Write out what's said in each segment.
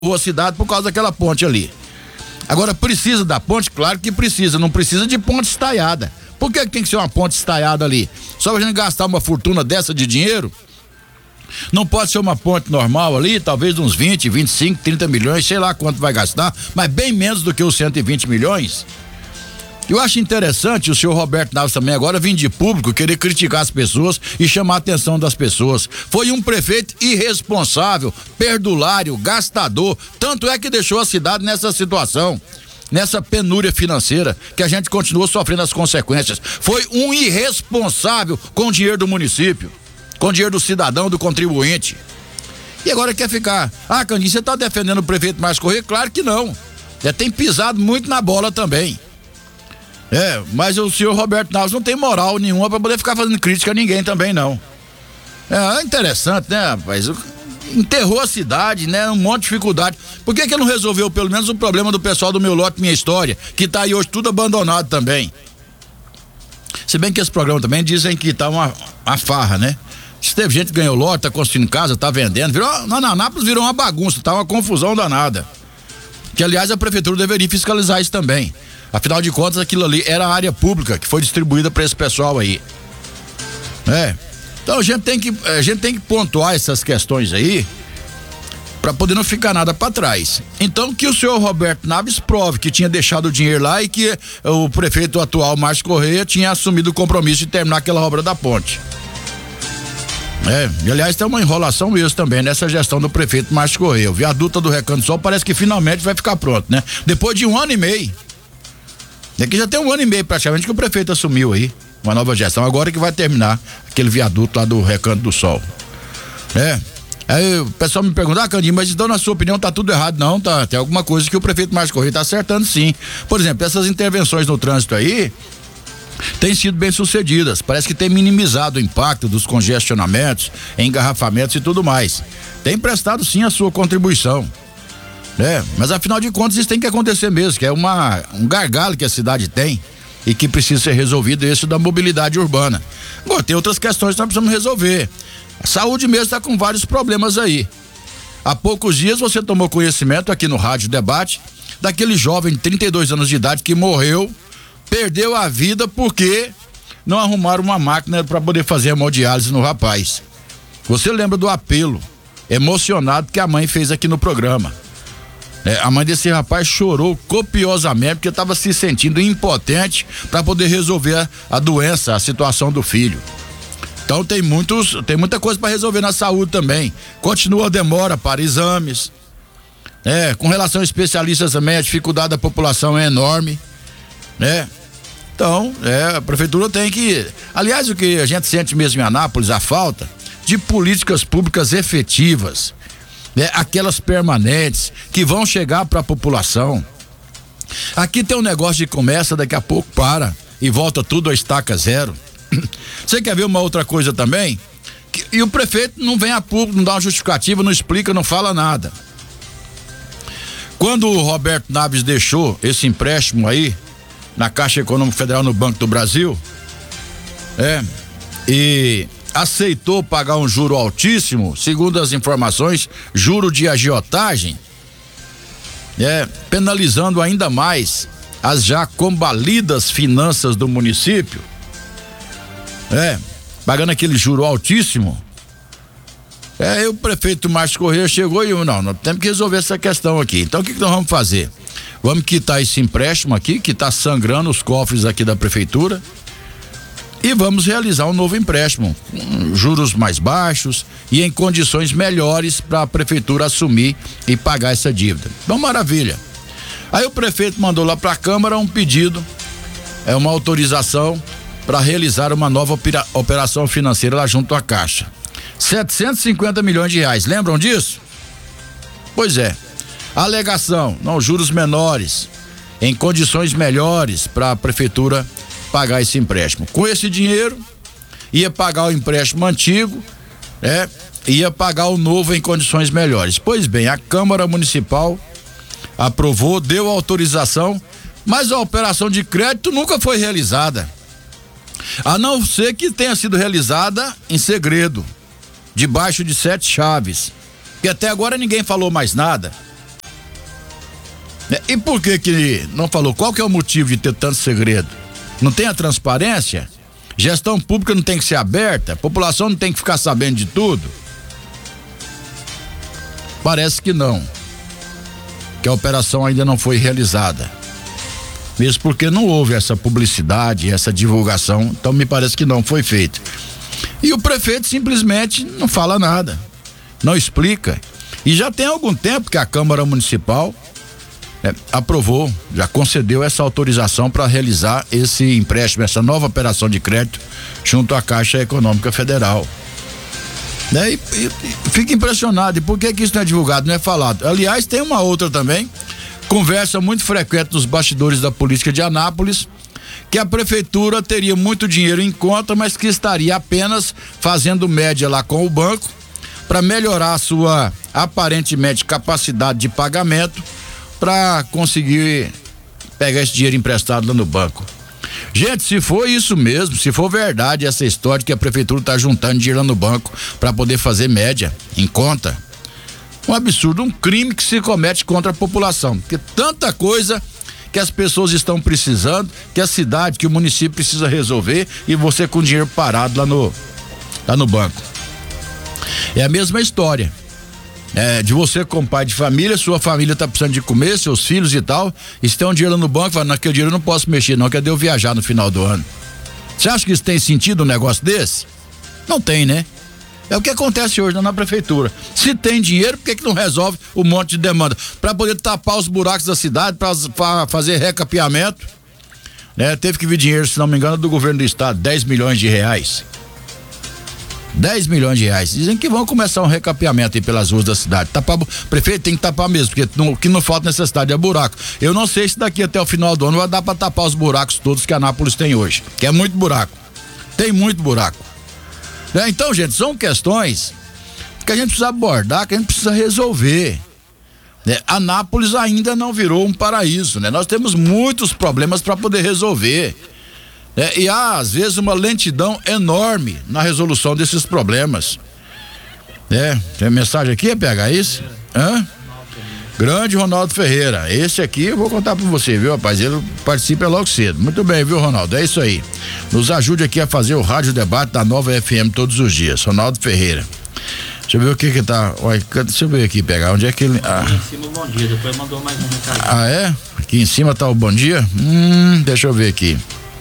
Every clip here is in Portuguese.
a cidade por causa daquela ponte ali. Agora, precisa da ponte? Claro que precisa, não precisa de ponte estaiada. Por que tem que ser uma ponte estaiada ali? Só pra gente gastar uma fortuna dessa de dinheiro? Não pode ser uma ponte normal ali, talvez uns 20, 25, 30 milhões, sei lá quanto vai gastar, mas bem menos do que os 120 milhões. Eu acho interessante o senhor Roberto Naves também agora vir de público, querer criticar as pessoas e chamar a atenção das pessoas. Foi um prefeito irresponsável, perdulário, gastador, tanto é que deixou a cidade nessa situação, nessa penúria financeira, que a gente continua sofrendo as consequências. Foi um irresponsável com o dinheiro do município, com o dinheiro do cidadão, do contribuinte. E agora quer ficar, Candinho, você tá defendendo o prefeito Márcio Corrêa? Claro que não, já tem pisado muito na bola também. Mas o senhor Roberto Naves não tem moral nenhuma pra poder ficar fazendo crítica a ninguém também, não. É interessante, né, rapaz? Enterrou a cidade, né? Um monte de dificuldade. Por que não resolveu pelo menos o problema do pessoal do Meu Lote Minha História, que tá aí hoje tudo abandonado também? Se bem que esse programa também dizem que tá uma farra, né? Se teve gente que ganhou lote, tá construindo casa, tá vendendo, Anápolis virou uma bagunça, tá uma confusão danada. Que aliás a prefeitura deveria fiscalizar isso também. Afinal de contas, aquilo ali era área pública que foi distribuída para esse pessoal aí. Então a gente tem que pontuar essas questões aí para poder não ficar nada para trás. Então que o senhor Roberto Naves prove que tinha deixado o dinheiro lá e que o prefeito atual, Márcio Corrêa, tinha assumido o compromisso de terminar aquela obra da ponte. E aliás tem uma enrolação mesmo também nessa gestão do prefeito Márcio Corrêa. O viaduto do Recanto do Sol parece que finalmente vai ficar pronto, né? Depois de 1 ano e meio. Daqui já tem 1 ano e meio praticamente que o prefeito assumiu aí, uma nova gestão, agora que vai terminar aquele viaduto lá do Recanto do Sol. Aí o pessoal me pergunta, Candinho, mas então na sua opinião tá tudo errado? Não, tá, tem alguma coisa que o prefeito Márcio Corrêa tá acertando sim. Por exemplo, essas intervenções no trânsito aí têm sido bem sucedidas, parece que tem minimizado o impacto dos congestionamentos, engarrafamentos e tudo mais. Tem prestado sim a sua contribuição. Mas afinal de contas isso tem que acontecer mesmo, que é um gargalo que a cidade tem e que precisa ser resolvido, esse da mobilidade urbana. Agora tem outras questões que nós precisamos resolver. A saúde mesmo está com vários problemas aí. Há poucos dias você tomou conhecimento aqui no Rádio Debate daquele jovem de 32 anos de idade que morreu, perdeu a vida porque não arrumaram uma máquina para poder fazer hemodiálise no rapaz. Você lembra do apelo emocionado que a mãe fez aqui no programa? A mãe desse rapaz chorou copiosamente porque estava se sentindo impotente para poder resolver a doença, a situação do filho. Então tem muita coisa para resolver na saúde também. Continua a demora para exames. Com relação a especialistas também, a dificuldade da população é enorme. Então, a prefeitura tem que. Aliás, o que a gente sente mesmo em Anápolis, a falta de políticas públicas efetivas. Aquelas permanentes que vão chegar para a população. Aqui tem um negócio de começa, daqui a pouco para e volta tudo a estaca zero. Você quer ver uma outra coisa também? E o prefeito não vem a público, não dá uma justificativa, não explica, não fala nada. Quando o Roberto Naves deixou esse empréstimo aí na Caixa Econômica Federal no Banco do Brasil, e aceitou pagar um juro altíssimo, segundo as informações, juro de agiotagem, penalizando ainda mais as já combalidas finanças do município, pagando aquele juro altíssimo. O prefeito Márcio Corrêa chegou e nós temos que resolver essa questão aqui. Então o que nós vamos fazer? Vamos quitar esse empréstimo aqui que está sangrando os cofres aqui da prefeitura e vamos realizar um novo empréstimo com juros mais baixos e em condições melhores para a prefeitura assumir e pagar essa dívida. Então, maravilha. Aí o prefeito mandou lá para a Câmara um pedido, uma autorização para realizar uma nova operação financeira lá junto à Caixa. 750 milhões de reais, lembram disso? Pois é. A alegação, juros menores, em condições melhores para a prefeitura pagar esse empréstimo. Com esse dinheiro, ia pagar o empréstimo antigo, ia pagar o novo em condições melhores. Pois bem, a Câmara Municipal aprovou, deu autorização, mas a operação de crédito nunca foi realizada. A não ser que tenha sido realizada em segredo, debaixo de 7 chaves. Que até agora ninguém falou mais nada. E por que não falou? Qual que é o motivo de ter tanto segredo? Não tem a transparência? Gestão pública não tem que ser aberta? A população não tem que ficar sabendo de tudo? Parece que não. Que a operação ainda não foi realizada. Mesmo porque não houve essa publicidade, essa divulgação, então me parece que não foi feito. E o prefeito simplesmente não fala nada, não explica. E já tem algum tempo que a Câmara Municipal aprovou, já concedeu essa autorização para realizar esse empréstimo, essa nova operação de crédito junto à Caixa Econômica Federal. E fica impressionado, e por que isso não é divulgado, não é falado? Aliás, tem uma outra também, conversa muito frequente nos bastidores da política de Anápolis, que a prefeitura teria muito dinheiro em conta, mas que estaria apenas fazendo média lá com o banco para melhorar a sua aparentemente capacidade de pagamento para conseguir pegar esse dinheiro emprestado lá no banco. Gente, se for isso mesmo, se for verdade essa história de que a prefeitura está juntando dinheiro lá no banco para poder fazer média em conta, um absurdo, um crime que se comete contra a população, porque tanta coisa que as pessoas estão precisando, que a cidade, que o município precisa resolver, e você com dinheiro parado lá no banco. É a mesma história. De você como pai de família, sua família tá precisando de comer, seus filhos e tal, e se tem um dinheiro no banco, fala, naquele dinheiro eu não posso mexer não, quer eu viajar no final do ano. Você acha que isso tem sentido, um negócio desse? Não tem, né? É o que acontece hoje na prefeitura. Se tem dinheiro, por que não resolve um monte de demanda? Para poder tapar os buracos da cidade, para fazer recapeamento, teve que vir dinheiro, se não me engano, do governo do estado, 10 milhões de reais. 10 milhões de reais. Dizem que vão começar um recapeamento aí pelas ruas da cidade. Prefeito tem que tapar mesmo, porque o que não falta nessa cidade é buraco. Eu não sei se daqui até o final do ano vai dar para tapar os buracos todos que Anápolis tem hoje, que é muito buraco. Tem muito buraco. Então, gente, são questões que a gente precisa abordar, que a gente precisa resolver. Anápolis ainda não virou um paraíso, Nós temos muitos problemas para poder resolver. E há, às vezes, uma lentidão enorme na resolução desses problemas. Tem mensagem aqui, PH, isso? Grande Ronaldo Ferreira. Esse aqui eu vou contar pra você, viu, rapaz? Ele participa logo cedo. Muito bem, viu, Ronaldo? É isso aí. Nos ajude aqui a fazer o rádio debate da Nova FM todos os dias. Ronaldo Ferreira. Deixa eu ver o que tá. Olha, deixa eu ver aqui, pegar. Onde é que ele. Aqui em cima o bom dia, depois mandou mais um recado. É? Aqui em cima tá o bom dia? Deixa eu ver aqui.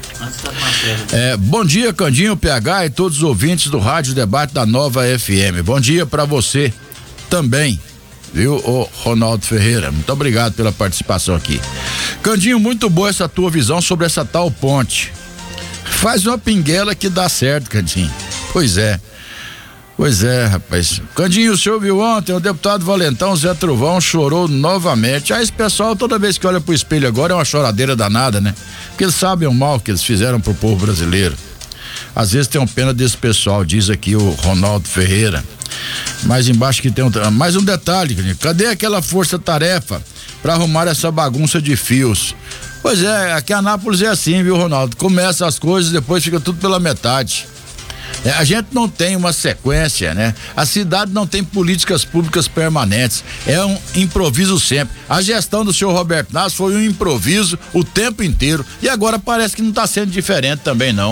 Bom dia, Candinho, PH e todos os ouvintes do Rádio Debate da Nova FM. Bom dia pra você também, viu, Ronaldo Ferreira? Muito obrigado pela participação aqui. Candinho, muito boa essa tua visão sobre essa tal ponte. Faz uma pinguela que dá certo, Candinho. Pois é, rapaz. Candinho, o senhor viu ontem, o deputado Valentão Zé Trovão chorou novamente. Esse pessoal, toda vez que olha pro espelho agora, é uma choradeira danada, Porque eles sabem o mal que eles fizeram pro povo brasileiro. Às vezes tem pena desse pessoal, diz aqui o Ronaldo Ferreira. Mais embaixo que tem mais um detalhe, cadê aquela força-tarefa para arrumar essa bagunça de fios? Pois é, aqui em Anápolis é assim, viu, Ronaldo? Começa as coisas, depois fica tudo pela metade. A gente não tem uma sequência, A cidade não tem políticas públicas permanentes, é um improviso sempre. A gestão do senhor Roberto Nasso foi um improviso o tempo inteiro, e agora parece que não está sendo diferente também não.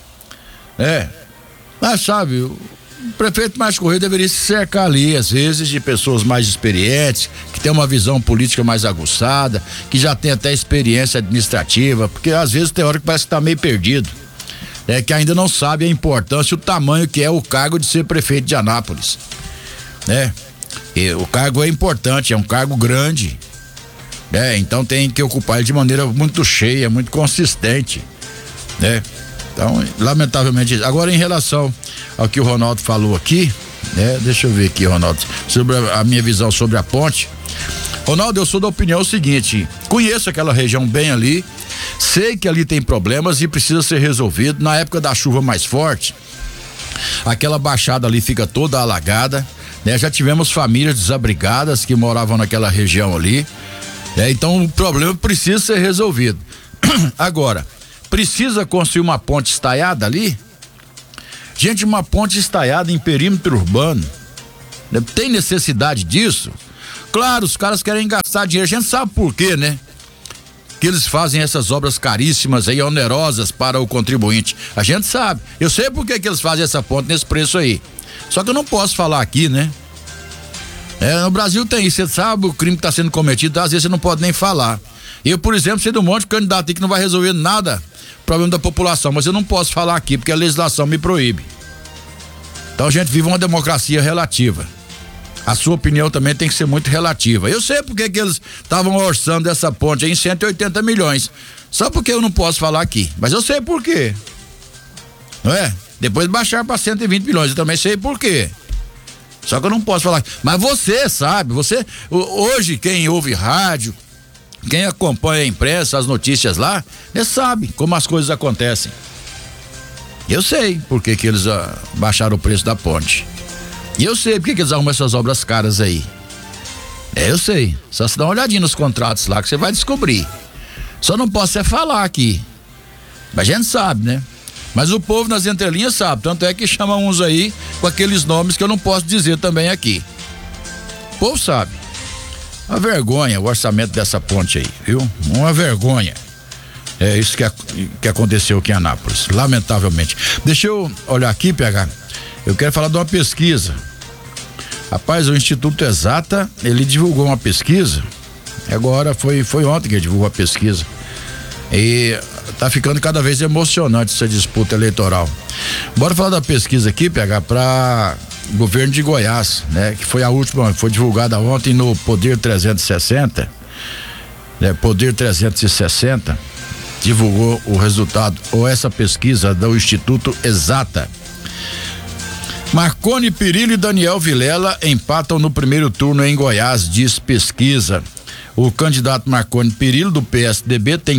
Mas sabe, o prefeito Márcio Correia deveria se cercar ali, às vezes, de pessoas mais experientes, que tem uma visão política mais aguçada, que já tem até experiência administrativa, porque às vezes tem hora que parece que tá meio perdido. Que ainda não sabe a importância e o tamanho que é o cargo de ser prefeito de Anápolis. E o cargo é importante, é um cargo grande. Então tem que ocupar ele de maneira muito cheia, muito consistente. Então, lamentavelmente. Agora, em relação ao que o Ronaldo falou aqui, deixa eu ver aqui, Ronaldo, sobre a minha visão sobre a ponte. Ronaldo, eu sou da opinião seguinte: conheço aquela região bem ali, sei que ali tem problemas e precisa ser resolvido. Na época da chuva mais forte, aquela baixada ali fica toda alagada, já tivemos famílias desabrigadas que moravam naquela região ali, então o problema precisa ser resolvido. Agora, precisa construir uma ponte estaiada ali? Gente, uma ponte estaiada em perímetro urbano, tem necessidade disso? Claro, os caras querem gastar dinheiro, a gente sabe por quê, né? Que eles fazem essas obras caríssimas aí, onerosas para o contribuinte. A gente sabe. Eu sei por que eles fazem essa ponte nesse preço aí. Só que eu não posso falar aqui, né? No Brasil tem isso, você sabe o crime que está sendo cometido, às vezes você não pode nem falar. Eu, por exemplo, sei de um monte de candidato aí que não vai resolver nada, problema da população, mas eu não posso falar aqui porque a legislação me proíbe. Então a gente vive uma democracia relativa. A sua opinião também tem que ser muito relativa. Eu sei porque que eles estavam orçando essa ponte aí em 180 milhões. Só porque eu não posso falar aqui. Mas eu sei por quê. Não é? Depois baixar para 120 milhões, eu também sei por quê. Só que eu não posso falar. Mas você sabe, hoje quem ouve rádio, quem acompanha a imprensa, as notícias lá, sabe como as coisas acontecem. Eu sei por que eles baixaram o preço da ponte. E eu sei por que eles arrumam essas obras caras aí. Eu sei. Só se dá uma olhadinha nos contratos lá que você vai descobrir. Só não posso falar aqui. Mas a gente sabe, né? Mas o povo nas entrelinhas sabe. Tanto é que chamam uns aí com aqueles nomes que eu não posso dizer também aqui. O povo sabe. Uma vergonha o orçamento dessa ponte aí, viu? Uma vergonha. É isso que aconteceu aqui em Anápolis, lamentavelmente. Deixa eu olhar aqui, PH. Eu quero falar de uma pesquisa. Rapaz, o Instituto Exata, ele divulgou uma pesquisa. Agora foi ontem que ele divulgou a pesquisa. E tá ficando cada vez emocionante essa disputa eleitoral. Bora falar da pesquisa aqui, PH, para governo de Goiás, né? Que foi a última, foi divulgada ontem no Poder 360, né? Poder 360 divulgou o resultado, ou essa pesquisa do Instituto Exata. Marconi Perillo e Daniel Vilela empatam no primeiro turno em Goiás, diz pesquisa. O candidato Marconi Perillo, do PSDB, tem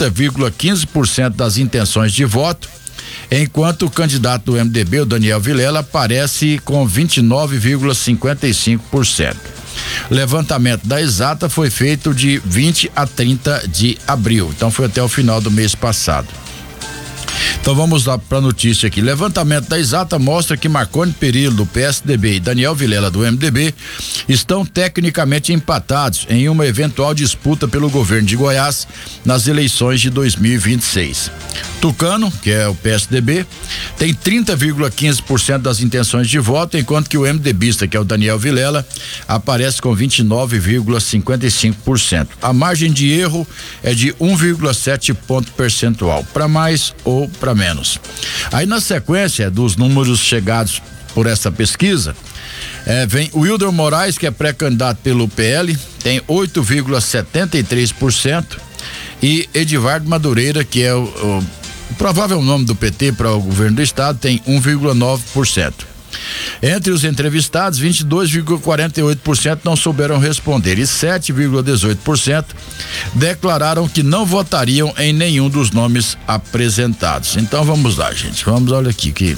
30,15% das intenções de voto, enquanto o candidato do MDB, o Daniel Vilela, aparece com 29,55%. Levantamento da Exata foi feito de 20 a 30 de abril, então foi até o final do mês passado. Então vamos lá para a notícia aqui. Levantamento da Exata mostra que Marconi Perillo, do PSDB, e Daniel Vilela, do MDB, estão tecnicamente empatados em uma eventual disputa pelo governo de Goiás nas eleições de 2026. Tucano, que é o PSDB, tem 30,15% das intenções de voto, enquanto que o MDBista, que é o Daniel Vilela, aparece com 29,55%. A margem de erro é de 1,7 ponto percentual, para mais ou para menos. Aí na sequência dos números chegados por essa pesquisa, vem o Wilder Moraes, que é pré-candidato pelo PL, tem 8,73%, e Edivardo Madureira, que é o provável nome do PT para o governo do estado, tem 1,9%. Entre os entrevistados, 22,48% não souberam responder e 7,18% declararam que não votariam em nenhum dos nomes apresentados. Então vamos lá, gente. Olha aqui que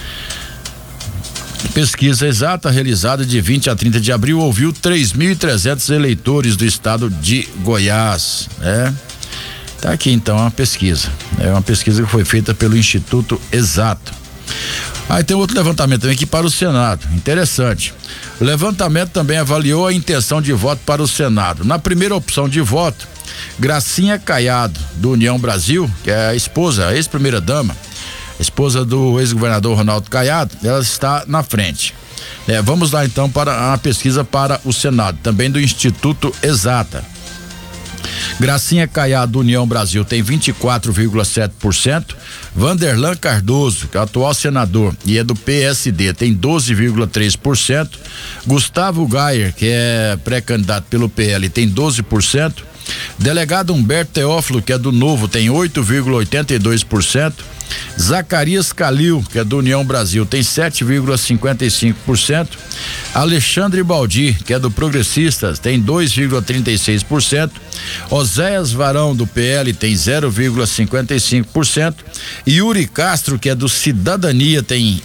pesquisa exata realizada de 20 a 30 de abril ouviu 3.300 eleitores do estado de Goiás, né? Tá aqui então uma pesquisa. É uma pesquisa que foi feita pelo Instituto Exato. Aí tem outro levantamento também aqui para o Senado. Interessante. O levantamento também avaliou a intenção de voto para o Senado. Na primeira opção de voto, Gracinha Caiado, do União Brasil, que é a esposa, a ex-primeira dama, esposa do ex-governador Ronaldo Caiado, ela está na frente. Vamos lá então para a pesquisa para o Senado, também do Instituto Exata. Gracinha Caiado, do União Brasil, tem 24,7%. Vanderlan Cardoso, que é o atual senador e é do PSD, tem 12,3%. Gustavo Gayer, que é pré-candidato pelo PL, tem 12%. Delegado Humberto Teófilo, que é do Novo, tem 8,82%. Zacarias Calil, que é do União Brasil, tem 7,55%. Alexandre Baldi, que é do Progressistas, tem 2,36%. Oséias Varão, do PL, tem 0,55%. E Yuri Castro, que é do Cidadania, tem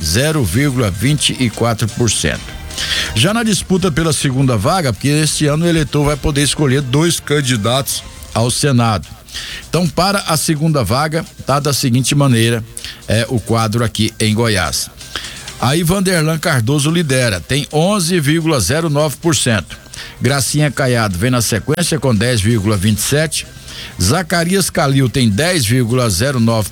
0,24%. Já na disputa pela segunda vaga, porque este ano o eleitor vai poder escolher 2 candidatos ao Senado. Então, para a segunda vaga, tá da seguinte maneira, o quadro aqui em Goiás. Aí Vanderlan Cardoso lidera, tem 11,09%. Gracinha Caiado vem na sequência com 10,27. Zacarias Calil tem 10,09%.